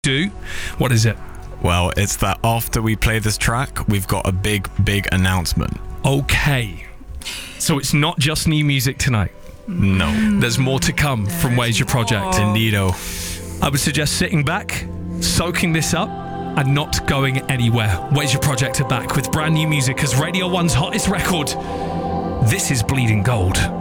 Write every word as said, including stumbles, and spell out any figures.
do. What is it? Well, it's that after we play this track, we've got a big, big announcement. Okay. So it's not just new music tonight. No. There's more to come from Where's Your Project. Indeedo. I would suggest sitting back, soaking this up, and not going anywhere. Where's Your Project are back with brand new music as Radio one's hottest record. This is Bleeding Gold.